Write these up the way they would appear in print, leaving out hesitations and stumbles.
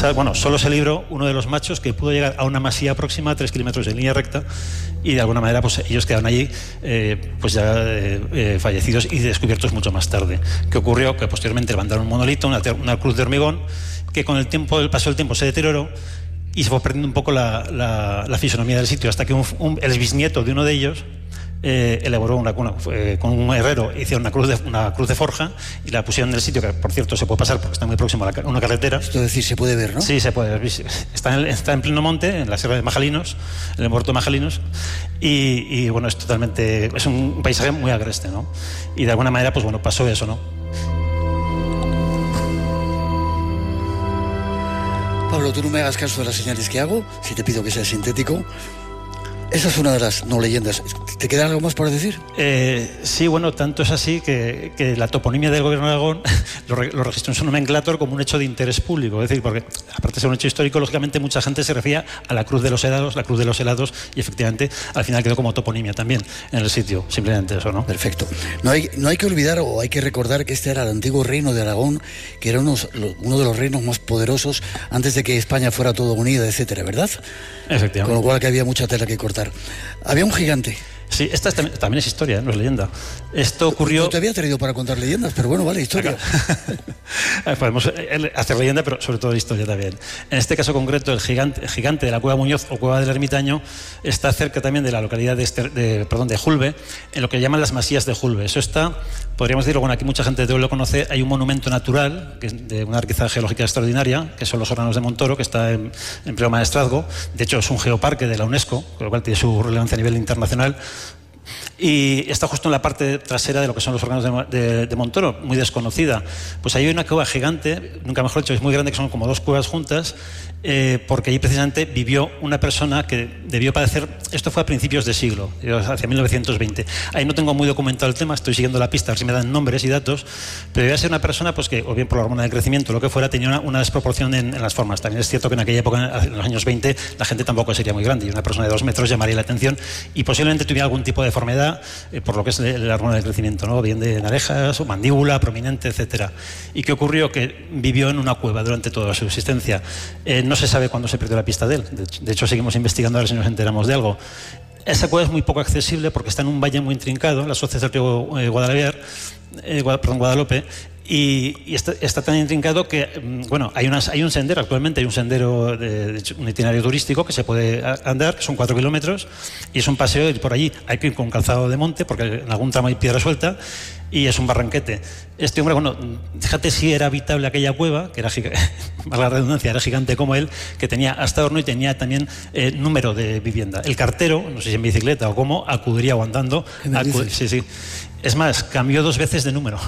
solo se libró uno de los machos que pudo llegar a una masía próxima a 3 kilómetros en línea recta, y de alguna manera pues ellos quedaron allí fallecidos y descubiertos mucho más tarde. ¿Qué ocurrió? Que posteriormente levantaron un monolito, una cruz de hormigón, que con el paso del tiempo se deterioró y se fue perdiendo un poco la fisonomía del sitio, hasta que el bisnieto de uno de ellos elaboró con un herrero, hicieron una cruz de forja y la pusieron en el sitio, que por cierto se puede pasar porque está muy próximo a una carretera. Esto es decir, se puede ver, ¿no? Sí, se puede ver. Está en pleno monte, en la Sierra de Majalinos, en el Muerto de Majalinos, y bueno, es un paisaje muy agreste, ¿no? Y de alguna manera, pues bueno, pasó eso, ¿no? Pablo, tú no me hagas caso de las señales que hago, si te pido que sea sintético. Esa es una de las no leyendas. ¿Te queda algo más por decir? Sí, bueno, tanto es así que la toponimia del Gobierno de Aragón lo registró en su nomenclator como un hecho de interés público. Es decir, porque aparte de ser un hecho histórico, lógicamente mucha gente se refería a la Cruz de los Helados, y efectivamente al final quedó como toponimia también en el sitio. Simplemente eso, ¿no? Perfecto. No hay que olvidar, o hay que recordar, que este era el antiguo reino de Aragón, que era uno de los reinos más poderosos antes de que España fuera toda unida, etcétera, ¿verdad? Efectivamente. Con lo cual que había mucha tela que cortar. Había un gigante. Sí, esta también es historia, no es leyenda. Esto ocurrió... No te había traído para contar leyendas, pero bueno, vale, historia. Podemos hacer leyenda, pero sobre todo historia también. En este caso concreto, el gigante de la Cueva Muñoz o Cueva del Ermitaño está cerca también de la localidad de Julbe, en lo que llaman las Masías de Julbe. Eso está, podríamos decirlo, bueno, aquí mucha gente lo conoce, hay un monumento natural que es de una riqueza geológica extraordinaria, que son los Órganos de Montoro, que está en pleno Maestrazgo. De hecho, es un geoparque de la UNESCO, con lo cual tiene su relevancia a nivel internacional. Y está justo en la parte trasera de lo que son los Órganos de Montoro, muy desconocida. Pues ahí hay una cueva gigante, nunca mejor dicho, es muy grande, que son como dos cuevas juntas, porque allí precisamente vivió una persona que debió padecer, esto fue a principios de siglo, hacia 1920. Ahí no tengo muy documentado el tema, estoy siguiendo la pista, a ver si me dan nombres y datos, pero debía ser una persona pues que, o bien por la hormona del crecimiento o lo que fuera, tenía una desproporción en las formas. También es cierto que en aquella época, en los años 20, la gente tampoco sería muy grande, y una persona de 2 metros llamaría la atención, y posiblemente tuviera algún tipo de deformidad, por lo que es la hormona del crecimiento, ¿no? Bien de orejas, o mandíbula prominente, etcétera. ¿Y qué ocurrió? Que vivió en una cueva durante toda su existencia. No se sabe cuándo se perdió la pista de él. De hecho, seguimos investigando a ver si nos enteramos de algo. Esa cueva es muy poco accesible porque está en un valle muy intrincado, las hoces del río Guadalope, y está tan intrincado que, bueno, hay un sendero, actualmente hay un sendero, un itinerario turístico que se puede andar, que son 4 kilómetros, y es un paseo, y por allí hay que ir con calzado de monte, porque en algún tramo hay piedra suelta, y es un barranquete. Este hombre, bueno, fíjate si era habitable aquella cueva, que era, más la redundancia, era gigante como él, que tenía hasta horno y tenía también número de vivienda. El cartero, no sé si en bicicleta o cómo, acudiría o andando. Sí. Es más, cambió 2 veces de número.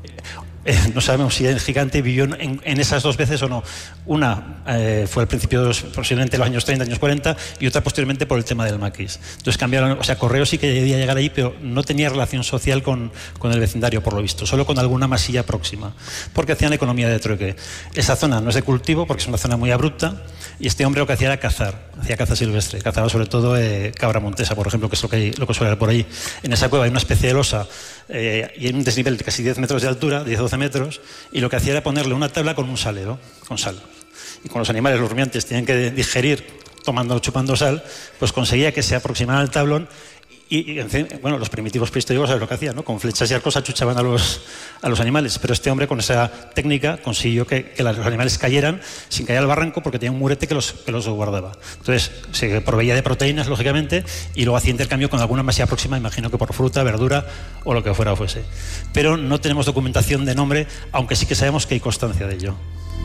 No sabemos si el gigante vivió en esas 2 veces o no. Una fue al principio, posiblemente los años 30, años 40, y otra posteriormente por el tema del maquis. Entonces cambiaron, o sea, Correos sí que debía llegar ahí, pero no tenía relación social con el vecindario, por lo visto, solo con alguna masilla próxima, porque hacían economía de trueque. Esa zona no es de cultivo, porque es una zona muy abrupta, y este hombre lo que hacía era cazar, hacía caza silvestre, cazaba sobre todo cabra montesa, por ejemplo, que es lo que suele haber por ahí. En esa cueva hay una especie de losa, y hay un desnivel de casi 10 metros de altura, 10-12 metros, y lo que hacía era ponerle una tabla con un salero, con sal. Y con los animales, los rumiantes, tenían que digerir chupando sal, pues conseguía que se aproximaran al tablón, y en fin, bueno, los primitivos prehistóricos saben lo que hacían, ¿no? Con flechas y arcos achuchaban a los animales, pero este hombre con esa técnica consiguió que los animales cayeran sin caer al barranco, porque tenía un murete que los guardaba. Entonces se proveía de proteínas, lógicamente, y luego hacía intercambio con alguna masía próxima, imagino que por fruta, verdura o lo que fuera o fuese. Pero no tenemos documentación de nombre, aunque sí que sabemos que hay constancia de ello.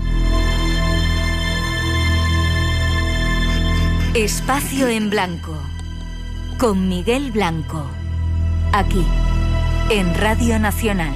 Espacio en Blanco con Miguel Blanco, aquí en Radio Nacional.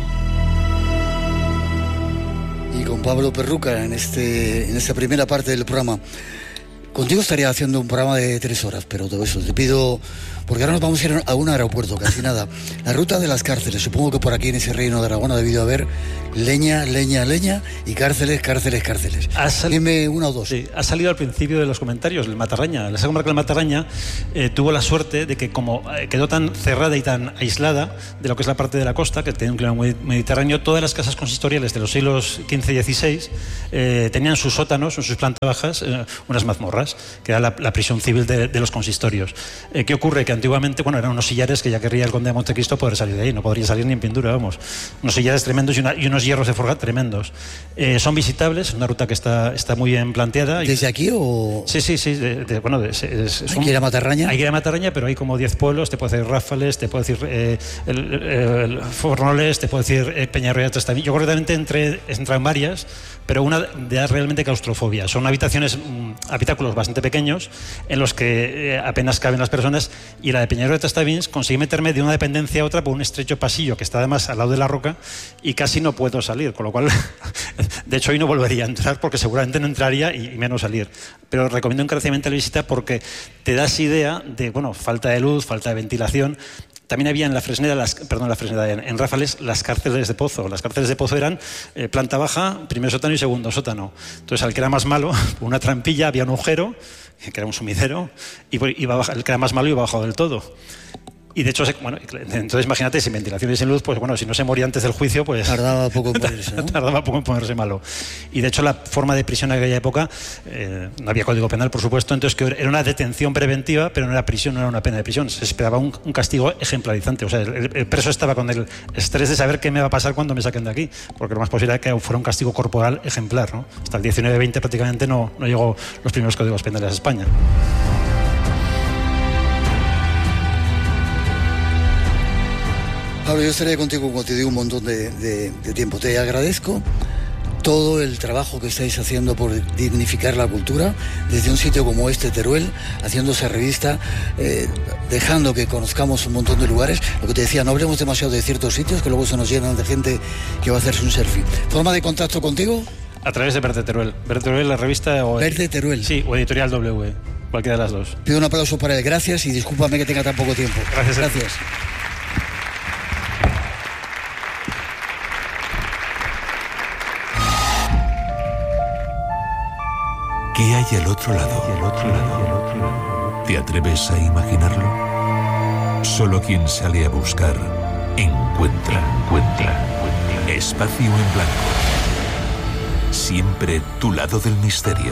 Y con Pablo Perruca en esta primera parte del programa. Contigo estaría haciendo un programa de 3 horas, pero todo eso te pido, porque ahora nos vamos a ir a un aeropuerto, casi nada. La ruta de las cárceles, supongo que por aquí en ese reino de Aragón ha debido haber leña y cárceles. Dime una o dos. Sí, ha salido al principio de los comentarios el Matarraña. La comarca del Matarraña tuvo la suerte de que como quedó tan cerrada y tan aislada de lo que es la parte de la costa, que tiene un clima muy mediterráneo, todas las casas consistoriales de los siglos XV y XVI tenían sus sótanos, en sus plantas bajas, unas mazmorras, que era la prisión civil de los consistorios. ¿Qué ocurre? Que antiguamente, eran unos sillares que ya querría el conde de Montecristo poder salir de ahí, no podría salir ni en pintura, vamos. Unos sillares tremendos y unos hierros de forja tremendos. Son visitables, una ruta que está muy bien planteada. ¿Desde aquí o...? Sí. ¿Hay que ir a Matarraña? Hay que ir a Matarraña, pero hay como 10 pueblos, te puedo decir Ráfales, te puedo decir el Fornoles, te puedo decir Peñarroya, Testavín. Yo concretamente entré en varias, pero una da realmente claustrofobia. Son habitáculos bastante pequeños en los que apenas caben las personas, y la de Peñarroya de Testavín conseguí meterme de una dependencia a otra por un estrecho pasillo que está además al lado de la roca y casi no puedo salir, con lo cual de hecho hoy no volvería a entrar porque seguramente no entraría y menos salir, pero recomiendo encarecidamente la visita porque te das idea de falta de luz, falta de ventilación. También había en en Ráfales, las cárceles de pozo. Las cárceles de pozo eran planta baja, primer sótano y segundo sótano. Entonces, al que era más malo, por una trampilla había un agujero, que era un sumidero, y el que era más malo iba abajo del todo. Y de hecho, entonces imagínate, sin ventilación y sin luz, pues si no se moría antes del juicio, pues... Tardaba poco en ponerse, ¿no? Tardaba poco en ponerse malo. Y de hecho la forma de prisión en aquella época, no había código penal, por supuesto, entonces que era una detención preventiva, pero no era prisión, no era una pena de prisión. Se esperaba un castigo ejemplarizante. O sea, el preso estaba con el estrés de saber qué me va a pasar cuando me saquen de aquí, porque lo más posible era que fuera un castigo corporal ejemplar, ¿no? Hasta el 19-20 prácticamente no llegó los primeros códigos penales a España. Pablo, yo estaré contigo, como te digo, un montón de tiempo. Te agradezco todo el trabajo que estáis haciendo por dignificar la cultura, desde un sitio como Teruel, haciendo esa revista, dejando que conozcamos un montón de lugares. Lo que te decía, no hablemos demasiado de ciertos sitios, que luego se nos llenan de gente que va a hacerse un selfie. ¿Forma de contacto contigo? A través de Verde Teruel. Verde Teruel, la revista... Verde Teruel. Sí, o Editorial W, cualquiera de las dos. Pido un aplauso para él. Gracias y discúlpame que tenga tan poco tiempo. Gracias. ¿Qué hay al otro lado? ¿Te atreves a imaginarlo? Solo quien sale a buscar, encuentra. Espacio en Blanco. Siempre tu lado del misterio.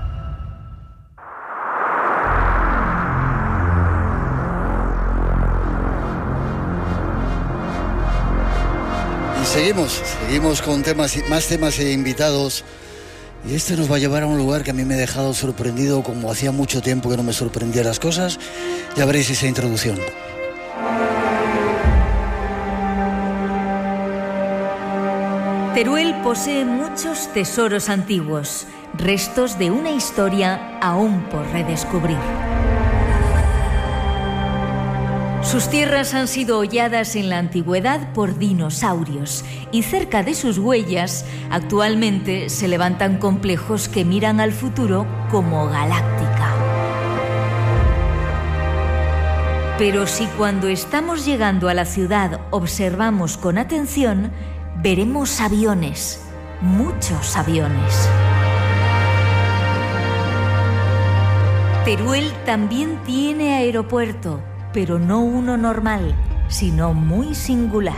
Y seguimos con más temas e invitados. Y nos va a llevar a un lugar que a mí me ha dejado sorprendido, como hacía mucho tiempo que no me sorprendían las cosas. Ya veréis esa introducción. Teruel posee muchos tesoros antiguos, restos de una historia aún por redescubrir. Sus tierras han sido holladas en la antigüedad por dinosaurios y cerca de sus huellas actualmente se levantan complejos que miran al futuro como Galáctica. Pero si cuando estamos llegando a la ciudad observamos con atención, veremos aviones, muchos aviones. Teruel también tiene aeropuerto, pero no uno normal, sino muy singular.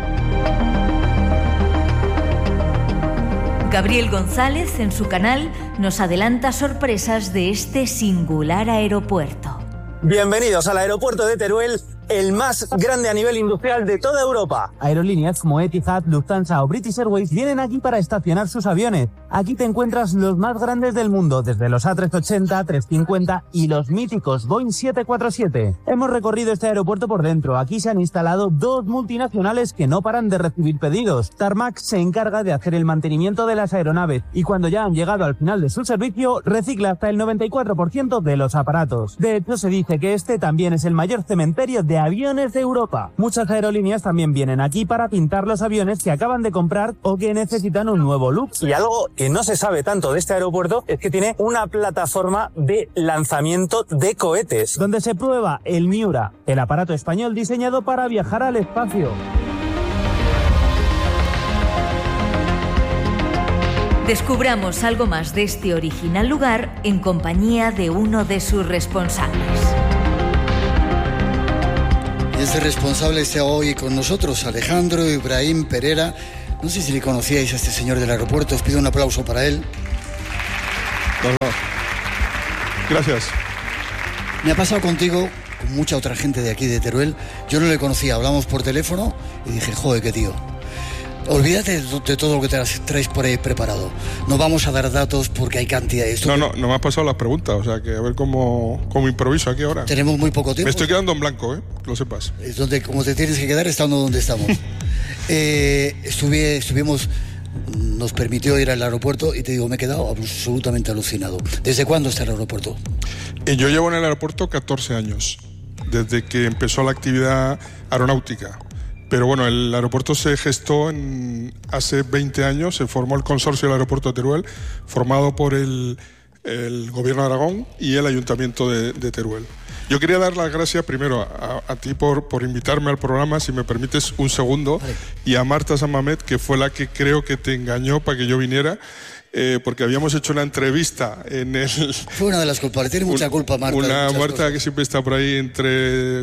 Gabriel González, en su canal, nos adelanta sorpresas de este singular aeropuerto. Bienvenidos al aeropuerto de Teruel, el más grande a nivel industrial de toda Europa. Aerolíneas como Etihad, Lufthansa o British Airways vienen aquí para estacionar sus aviones. Aquí te encuentras los más grandes del mundo, desde los A380, 350 y los míticos Boeing 747. Hemos recorrido este aeropuerto por dentro. Aquí se han instalado dos multinacionales que no paran de recibir pedidos. Tarmac se encarga de hacer el mantenimiento de las aeronaves y cuando ya han llegado al final de su servicio, recicla hasta el 94% de los aparatos. De hecho, se dice que este también es el mayor cementerio de Aviones de Europa. Muchas aerolíneas también vienen aquí para pintar los aviones que acaban de comprar o que necesitan un nuevo look. Y algo que no se sabe tanto de este aeropuerto es que tiene una plataforma de lanzamiento de cohetes, donde se prueba el Miura, el aparato español diseñado para viajar al espacio. Descubramos algo más de este original lugar en compañía de uno de sus responsables. Y este responsable está hoy con nosotros, Alejandro Ibrahim Pereira. No sé si le conocíais a este señor del aeropuerto, os pido un aplauso para él. Gracias. Me ha pasado contigo, con mucha otra gente de aquí de Teruel. Yo no le conocía, hablamos por teléfono y dije, joder, qué tío. Olvídate de todo lo que traes por ahí preparado. No vamos a dar datos porque hay cantidad de esto. No me has pasado las preguntas, o sea que a ver cómo improviso aquí ahora. Tenemos muy poco tiempo. Me estoy quedando en blanco, que lo sepas. Es donde, como te tienes que quedar, estando donde estamos. Estuvimos, nos permitió ir al aeropuerto y te digo, me he quedado absolutamente alucinado. ¿Desde cuándo está el aeropuerto? Yo llevo en el aeropuerto 14 años, desde que empezó la actividad aeronáutica. Pero bueno, el aeropuerto se gestó hace 20 años, se formó el consorcio del aeropuerto de Teruel, formado por el gobierno de Aragón y el ayuntamiento de Teruel. Yo quería dar las gracias primero a ti por invitarme al programa, si me permites un segundo, vale. Y a Marta San Mamet, que fue la que creo que te engañó para que yo viniera. Porque habíamos hecho una entrevista en el... Fue una de las culpables, tiene mucha culpa Marta. Marta que siempre está por ahí entre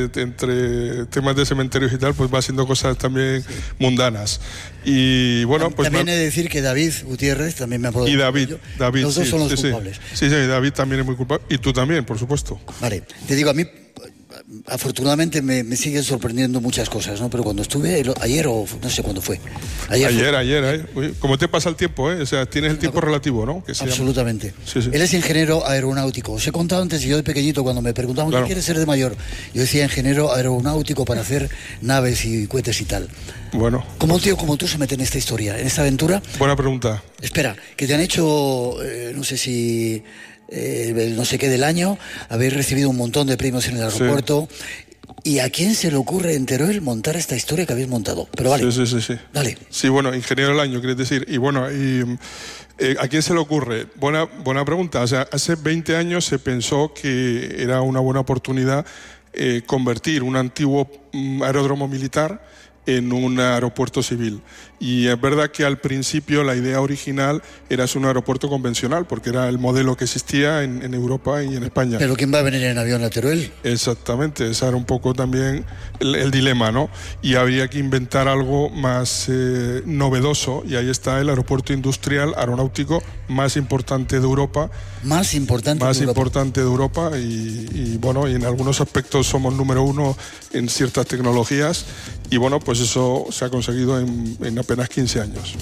temas de cementerios y tal, pues va haciendo cosas también mundanas. Y bueno, pues... También he de decir que David Gutiérrez también me ha Y David, los dos son los culpables. Sí, David también es muy culpable. Y tú también, por supuesto. Vale, te digo, a mí... Afortunadamente me siguen sorprendiendo muchas cosas, ¿no? Pero cuando estuve ayer o no sé cuándo fue. Ayer. Uy, como te pasa el tiempo, O sea, tienes el tiempo relativo, ¿no? Que absolutamente. Sí. Él es ingeniero aeronáutico. Os he contado antes, yo de pequeñito, cuando me preguntaban, claro, ¿qué quieres ser de mayor? Yo decía ingeniero aeronáutico para hacer naves y cohetes y tal. Bueno. ¿Cómo un tío como tú se mete en esta historia, en esta aventura? Buena pregunta. Espera, que te han hecho, no sé si... no sé qué del año, habéis recibido un montón de premios en el aeropuerto. Sí. ¿Y a quién se le ocurre en Teruel montar esta historia que habéis montado? Pero vale. Sí. Dale. Sí, bueno, ingeniero del año, quieres decir. Y bueno, ¿a quién se le ocurre? Buena pregunta. O sea, hace 20 años se pensó que era una buena oportunidad convertir un antiguo aeródromo militar en un aeropuerto civil. Y es verdad que al principio la idea original era ser un aeropuerto convencional, porque era el modelo que existía en Europa y en España. ¿Pero quién va a venir en avión a Teruel? Exactamente, ese era un poco también el dilema, ¿no? Y habría que inventar algo más novedoso, y ahí está el aeropuerto industrial aeronáutico más importante de Europa. Más importante de Europa y bueno, y en algunos aspectos somos número uno en ciertas tecnologías, y bueno, pues eso se ha conseguido en apenas 15 años.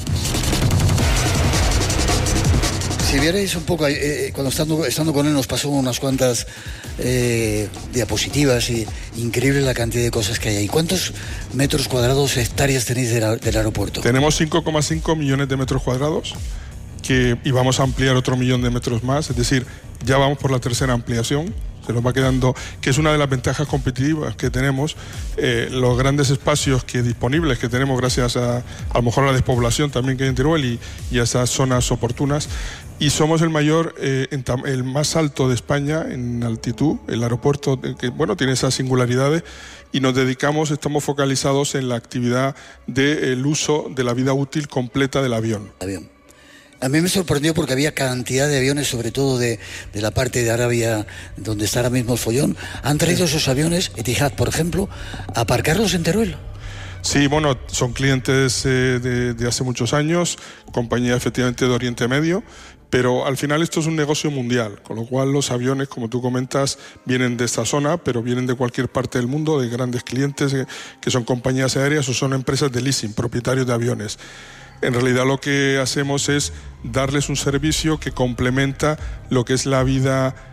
Si vierais un poco, cuando estando con él nos pasó unas cuantas diapositivas, y increíble la cantidad de cosas que hay ahí. ¿Cuántos metros cuadrados, hectáreas tenéis del aeropuerto? Tenemos 5,5 millones de metros cuadrados, y vamos a ampliar otro 1 millón de metros más, es decir, ya vamos por la tercera ampliación. Se nos va quedando, que es una de las ventajas competitivas que tenemos, los grandes espacios disponibles que tenemos gracias a lo mejor a la despoblación también que hay en Teruel y a esas zonas oportunas. Y somos el el más alto de España en altitud, el aeropuerto que bueno tiene esas singularidades, y estamos focalizados en la actividad del uso de la vida útil completa del avión. A mí me sorprendió porque había cantidad de aviones, sobre todo de la parte de Arabia, donde está ahora mismo el follón. ¿Han traído esos aviones, Etihad, por ejemplo, a aparcarlos en Teruel? Sí, bueno, son clientes de hace muchos años, compañía efectivamente de Oriente Medio, pero al final esto es un negocio mundial, con lo cual los aviones, como tú comentas, vienen de esta zona, pero vienen de cualquier parte del mundo, de grandes clientes que son compañías aéreas o son empresas de leasing, propietarios de aviones. En realidad lo que hacemos es darles un servicio que complementa lo que es la vida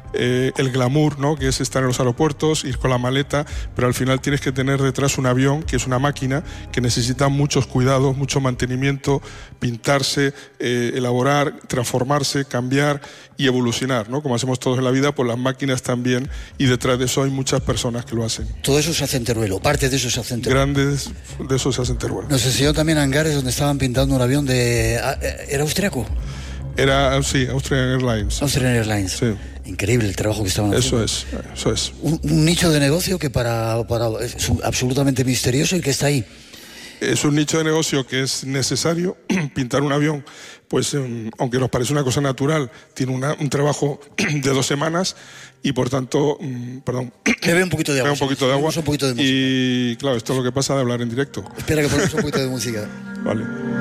el glamour, ¿no? Que es estar en los aeropuertos, ir con la maleta, pero al final tienes que tener detrás un avión, que es una máquina que necesita muchos cuidados, mucho mantenimiento, pintarse, elaborar, transformarse, cambiar y evolucionar, ¿no? Como hacemos todos en la vida, pues las máquinas también, y detrás de eso hay muchas personas que lo hacen. Todo eso se hace en Teruel, parte de eso se hace en Teruel. Grandes de eso se hace en Teruel. Nos enseñó también hangares donde estaban pintando un avión de... ¿Era austriaco? Era, sí, Austrian Airlines. Austrian Airlines. Sí. Increíble el trabajo que estaban haciendo. Eso es. Un nicho de negocio que es absolutamente misterioso y que está ahí. Es un nicho de negocio que es necesario. Pintar un avión, pues aunque nos parece una cosa natural, tiene un trabajo de 2 semanas y por tanto, perdón. Bebe un poquito de agua. Bebe un poquito de agua. Un poquito de música. Y claro, esto es lo que pasa de hablar en directo. Espera que ponemos un poquito de música. Vale.